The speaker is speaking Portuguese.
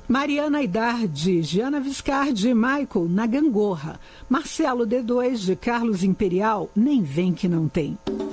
Mariana Aidar, de Giana Viscardi e Michael, na Gangorra. Marcelo D2, de Carlos Imperial, nem vem que não tem.